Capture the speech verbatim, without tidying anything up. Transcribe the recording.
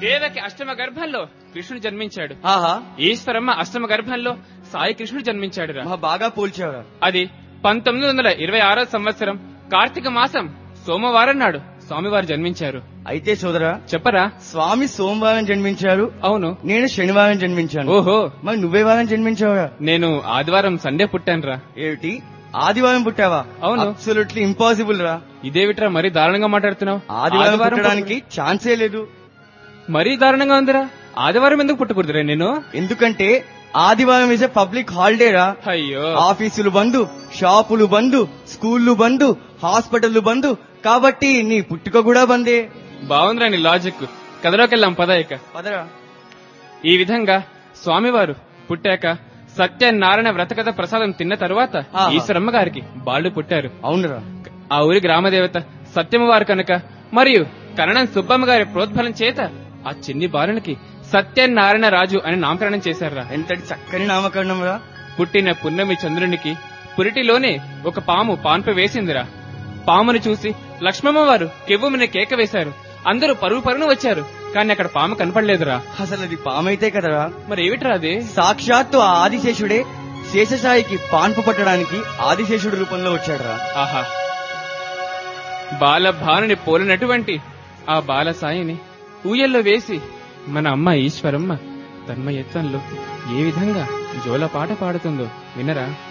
దేవకి అష్టమ గర్భంలో కృష్ణుడు జన్మించాడు. ఆహా, ఈశ్వరమ్మ అష్టమ గర్భంలో సాయి కృష్ణుడు జన్మించాడు. బాగా పోల్చావురా. అది పంతొమ్మిది వందల ఇరవై ఆరో సంవత్సరం కార్తీక మాసం సోమవారం నాడు స్వామివారు జన్మించారు. అయితే సోదరా చెప్పరా. స్వామి సోమవారం జన్మించారు. అవును. నేను శనివారం జన్మించాను. ఓహో, మరి నువ్వే వారం జన్మించావురా? నేను ఆదివారం సండే పుట్టాను రా. ఏమిటి, ఆదివారం పుట్టావా? అవును. అబ్సల్యూట్లీ ఇంపాసిబుల్ రా. ఇదేవిట్రా మరీ దారుణంగా మాట్లాడుతున్నావు. ఆదివారం పుట్టడానికి ఛాన్సే లేదు. మరీ దారుణంగా ఉందిరా. ఆదివారం ఎందుకు పుట్టకూడదురా నేను? ఎందుకంటే ఆదివారం ఇస్ ఏ పబ్లిక్ హాలిడే రా. అయ్యో, ఆఫీసులు బంద్, షాపులు బంద్, స్కూళ్లు బంద్, హాస్పిటల్ బంద్, కాబట్టి నీ పుట్టుక కూడా బందే. బాగుందిరా నీ లాజిక్. కథలోకెళ్ళాం పద ఇక. పదరా. ఈ విధంగా స్వామివారు పుట్టాక సత్యనారాయణ వ్రతకథ ప్రసాదం తిన్న తరువాత ఈశ్వరమ్మ గారికి బాళ్లు పుట్టారు. అవునరా. ఆ ఊరి గ్రామదేవత సత్యమ్మవారు కనుక మరియు కరణం సుబ్బమ్మ గారి ప్రోద్బలం చేత ఆ చిన్ని బాలునికి సత్యనారాయణ రాజు అని నామకరణం చేశారా. ఎంతటి చక్కని నామకరణం రా. పుట్టిన పున్నమి చంద్రునికి పురిటిలోనే ఒక పాము పాన్పు వేసిందిరా. పామును చూసి లక్ష్మమ్మ వారు కెవ్వుమని కేక వేశారు. అందరూ పరుగు పరుగున వచ్చారు, కానీ అక్కడ పాము కనపడలేదురా. అసలు అది పామైతే కదరా. మరి ఏమిట్రా అది? సాక్షాత్తు ఆ ఆదిశేషుడే శేషసాయికి పాన్పు పట్టడానికి ఆదిశేషుడి రూపంలో వచ్చాడురా. ఆహా, బాలభానుని పోలినటువంటి ఆ బాలసాయిని ఊయల్లో వేసి మన అమ్మ ఈశ్వరమ్మ తన్మయత్వంలో ఏ విధంగా జోలపాట పాడుతుందో వినరా.